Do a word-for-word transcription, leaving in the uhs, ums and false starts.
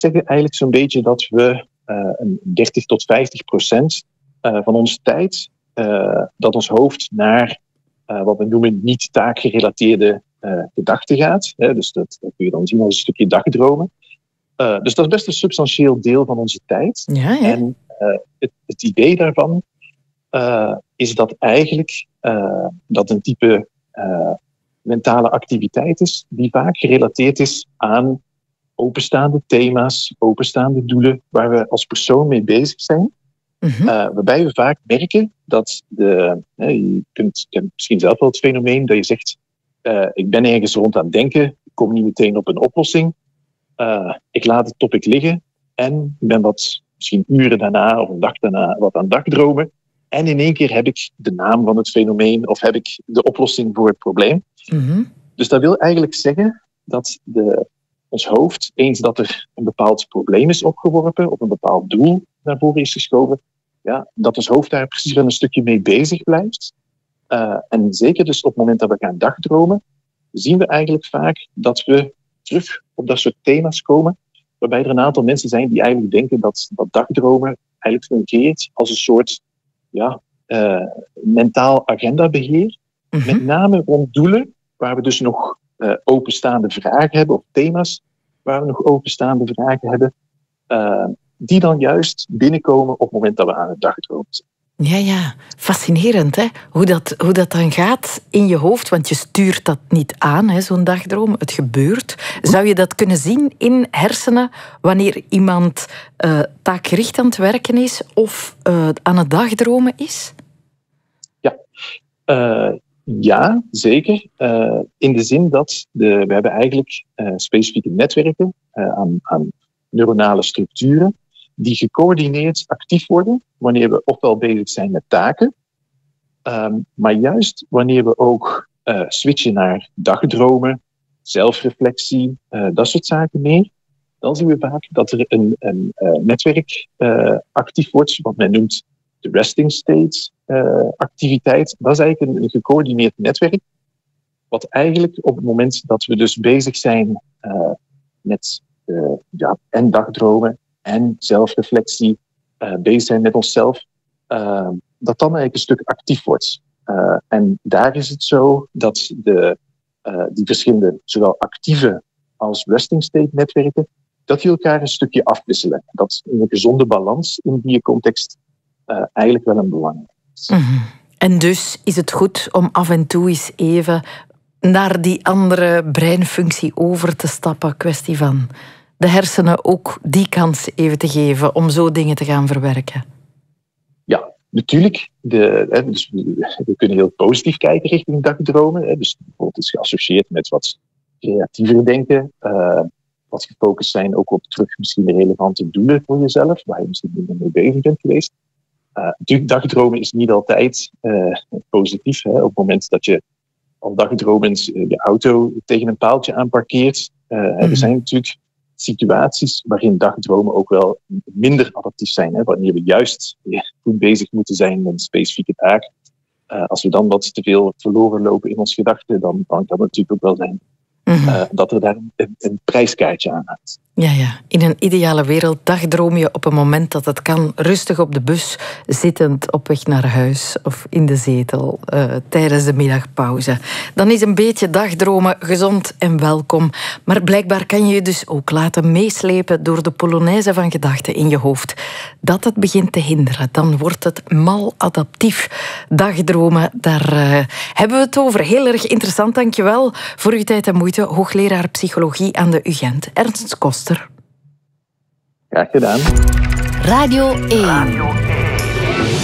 zeggen eigenlijk zo'n beetje dat we uh, een dertig tot vijftig procent uh, van onze tijd, uh, dat ons hoofd naar uh, wat we noemen niet taakgerelateerde uh, gedachten gaat. Hè? Dus dat, dat kun je dan zien als een stukje dagdromen. Uh, dus dat is best een substantieel deel van onze tijd. Ja, ja. En uh, het, het idee daarvan uh, is dat eigenlijk uh, dat een type uh, mentale activiteit is die vaak gerelateerd is aan openstaande thema's, openstaande doelen waar we als persoon mee bezig zijn. Mm-hmm. Uh, waarbij we vaak merken dat de, uh, je kunt, kent misschien zelf wel het fenomeen dat je zegt, uh, ik ben ergens rond aan het denken, ik kom niet meteen op een oplossing. Uh, ik laat het topic liggen en ik ben wat, misschien uren daarna of een dag daarna wat aan dagdromen. En in één keer heb ik de naam van het fenomeen of heb ik de oplossing voor het probleem. Mm-hmm. Dus dat wil eigenlijk zeggen dat de, ons hoofd, eens dat er een bepaald probleem is opgeworpen of een bepaald doel naar voren is geschoven, ja, dat ons hoofd daar precies wel een stukje mee bezig blijft. Uh, en zeker dus op het moment dat we gaan dagdromen, zien we eigenlijk vaak dat we terug op dat soort thema's komen, waarbij er een aantal mensen zijn die eigenlijk denken dat, dat dagdromen eigenlijk fungeert als een soort ja, uh, mentaal agendabeheer, mm-hmm. met name rond doelen waar we dus nog uh, openstaande vragen hebben, of thema's waar we nog openstaande vragen hebben, uh, die dan juist binnenkomen op het moment dat we aan het dagdromen zijn. Ja, ja. Fascinerend, hè? Hoe dat, hoe dat dan gaat in je hoofd, want je stuurt dat niet aan, hè, zo'n dagdroom. Het gebeurt. Zou je dat kunnen zien in hersenen wanneer iemand uh, taakgericht aan het werken is of uh, aan het dagdromen is? Ja, uh, ja zeker. Uh, in de zin dat de, we hebben eigenlijk uh, specifieke netwerken uh, aan, aan neuronale structuren die gecoördineerd actief worden wanneer we ofwel bezig zijn met taken, um, maar juist wanneer we ook uh, switchen naar dagdromen, zelfreflectie, uh, dat soort zaken meer, dan zien we vaak dat er een, een uh, netwerk uh, actief wordt, wat men noemt de resting state uh, activiteit. Dat is eigenlijk een, een gecoördineerd netwerk, wat eigenlijk op het moment dat we dus bezig zijn uh, met uh, ja, en dagdromen en zelfreflectie, uh, bezig zijn met onszelf, uh, dat dan eigenlijk een stuk actief wordt. Uh, en daar is het zo dat de, uh, die verschillende, zowel actieve als resting state netwerken, dat die elkaar een stukje afwisselen. Dat een gezonde balans in die context uh, eigenlijk wel een belangrijk is. Mm-hmm. En dus is het goed om af en toe eens even naar die andere breinfunctie over te stappen, kwestie van de hersenen ook die kans even te geven om zo dingen te gaan verwerken. Ja, natuurlijk. De, hè, dus we kunnen heel positief kijken richting dagdromen. Hè, dus bijvoorbeeld is geassocieerd met wat creatiever denken. Uh, wat gefocust zijn ook op terug misschien relevante doelen voor jezelf, waar je misschien niet mee bezig bent geweest. Uh, natuurlijk, dagdromen is niet altijd uh, positief. Hè. Op het moment dat je al dagdromend je auto tegen een paaltje aanparkeert. Uh, mm-hmm. Er zijn natuurlijk situaties waarin dagdromen ook wel minder adaptief zijn. Hè, wanneer we juist goed bezig moeten zijn met een specifieke taak. Uh, als we dan wat te veel verloren lopen in onze gedachten, dan, dan kan het natuurlijk ook wel zijn mm-hmm. uh, dat er daar een, een prijskaartje aan hangt. Ja, ja. In een ideale wereld dagdroom je op een moment dat het kan rustig op de bus, zittend op weg naar huis of in de zetel uh, tijdens de middagpauze. Dan is een beetje dagdromen gezond en welkom. Maar blijkbaar kan je je dus ook laten meeslepen door de polonaise van gedachten in je hoofd. Dat het begint te hinderen, dan wordt het maladaptief. Dagdromen, daar uh, hebben we het over. Heel erg interessant, dankjewel voor uw tijd en moeite. Hoogleraar psychologie aan de U Gent, Ernst Koster. Graag gedaan. Radio één.